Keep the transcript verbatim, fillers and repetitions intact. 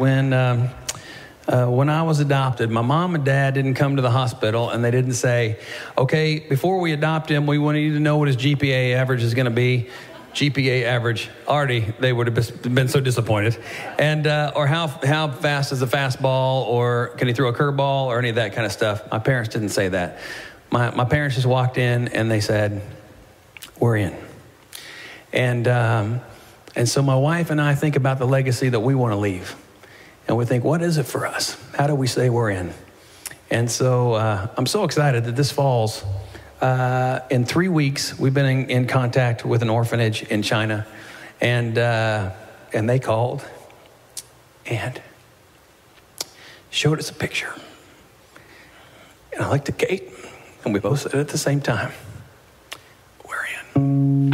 when um, uh, when I was adopted, my mom and dad didn't come to the hospital and they didn't say, okay, before we adopt him, we want you to know what his G P A average is going to be. G P A average, already they would have been so disappointed. And uh, or how how fast is a fastball, or can he throw a curveball, or any of that kind of stuff. My parents didn't say that. My my parents just walked in and they said, we're in. And um, and so my wife and I think about the legacy that we want to leave. And we think, what is it for us? How do we say we're in? And so uh, I'm so excited that this falls. Uh, in three weeks, we've been in, in contact with an orphanage in China. And, uh, and they called and showed us a picture. And I looked at Kate, and we both said it at the same time.